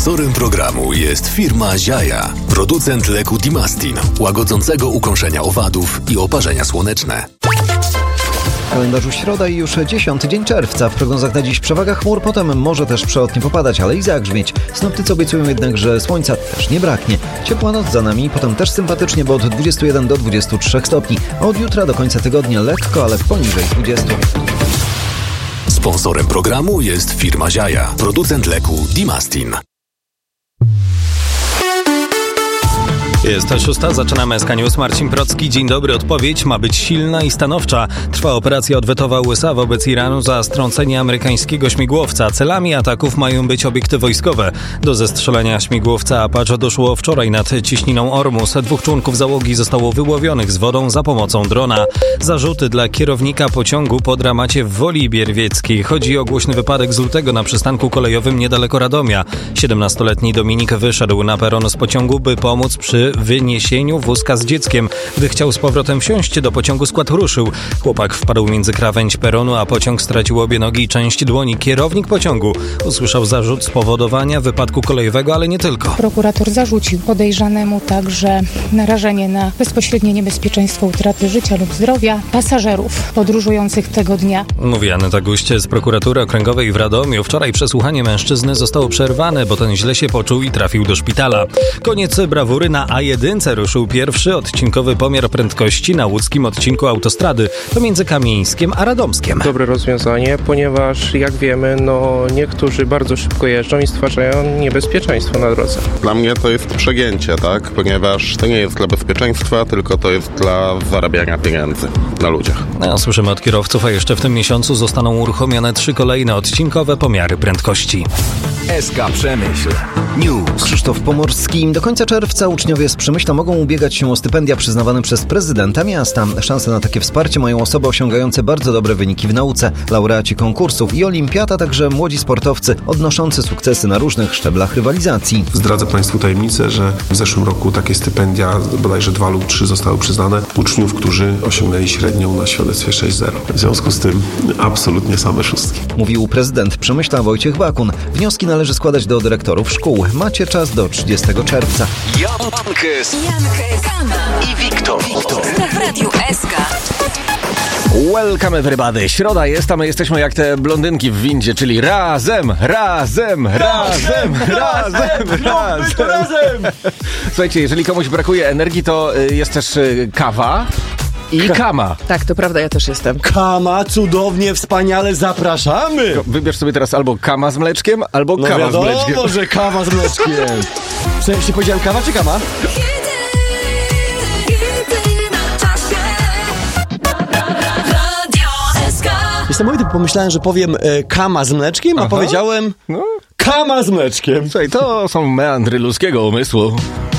Sponsorem programu jest firma Ziaja, producent leku Dimastin, łagodzącego ukąszenia owadów i oparzenia słoneczne. W kalendarzu środa i już 10 dzień czerwca. W prognozach na dziś przewaga chmur, potem może też przelotnie popadać, ale i zagrzmieć. Synoptycy obiecują jednak, że słońca też nie braknie. Ciepła noc za nami, potem też sympatycznie, bo od 21 do 23 stopni. A od jutra do końca tygodnia lekko, ale poniżej 20. Sponsorem programu jest firma Ziaja, producent leku Dimastin. Jest 6, zaczynamy SK News. Marcin Procki, dzień dobry. Odpowiedź ma być silna i stanowcza. Trwa operacja odwetowa USA wobec Iranu za strącenie amerykańskiego śmigłowca. Celami ataków mają być obiekty wojskowe. Do zestrzelenia śmigłowca Apache doszło wczoraj nad ciśniną Ormus. 2 członków załogi zostało wyłowionych z wodą za pomocą drona. Zarzuty dla kierownika pociągu po dramacie w Woli Bierwieckiej. Chodzi o głośny wypadek z lutego na przystanku kolejowym niedaleko Radomia. 17-letni Dominik wyszedł na peron z pociągu, by pomóc przy wyniesieniu wózka z dzieckiem. Gdy chciał z powrotem wsiąść do pociągu, skład ruszył. Chłopak wpadł między krawędź peronu, a pociąg stracił obie nogi i część dłoni. Kierownik pociągu usłyszał zarzut spowodowania wypadku kolejowego, ale nie tylko. Prokurator zarzucił podejrzanemu także narażenie na bezpośrednie niebezpieczeństwo utraty życia lub zdrowia pasażerów podróżujących tego dnia. Mówi Aneta Guść z prokuratury okręgowej w Radomiu. Wczoraj przesłuchanie mężczyzny zostało przerwane, bo ten źle się poczuł i trafił do szpitala. Koniec brawury. Na A1 ruszył pierwszy odcinkowy pomiar prędkości na łódzkim odcinku autostrady pomiędzy Kamieńskiem a Radomskiem. Dobre rozwiązanie, ponieważ jak wiemy, niektórzy bardzo szybko jeżdżą i stwarzają niebezpieczeństwo na drodze. Dla mnie to jest przegięcie, tak? Ponieważ to nie jest dla bezpieczeństwa, tylko to jest dla zarabiania pieniędzy na ludziach. Słyszymy od kierowców, a jeszcze w tym miesiącu zostaną uruchomione 3 kolejne odcinkowe pomiary prędkości. SK Przemyśl News. Krzysztof Pomorski. Do końca czerwca uczniowie z Przemyśla mogą ubiegać się o stypendia przyznawane przez prezydenta miasta. Szanse na takie wsparcie mają osoby osiągające bardzo dobre wyniki w nauce, laureaci konkursów i olimpiad, a także młodzi sportowcy odnoszący sukcesy na różnych szczeblach rywalizacji. Zdradzę Państwu tajemnicę, że w zeszłym roku takie stypendia, bodajże 2 lub 3 zostały przyznane uczniów, którzy osiągnęli średnią na świadectwie 6.0. W związku z tym absolutnie same szóstki. Mówił prezydent Przemyśla Wojciech Bakun. Wnioski należy składać do dyrektorów szkół. Macie czas do 30 czerwca. Jankes i Wiktor. W Radiu SK. Welcome everybody. Środa jest, a my jesteśmy jak te blondynki w windzie, czyli razem. Słuchajcie, jeżeli komuś brakuje energii, to jest też kawa. I kama. Tak, to prawda, ja też jestem. Kama, cudownie, wspaniale, zapraszamy! Wybierz sobie teraz albo kama z mleczkiem, albo kawa z mleczkiem. No że kawa z mleczkiem. Przecież powiedziałem kawa czy kama? Niesamowite, pomyślałem, że powiem kama z mleczkiem, a powiedziałem kama z mleczkiem. Słuchaj, to są meandry ludzkiego umysłu.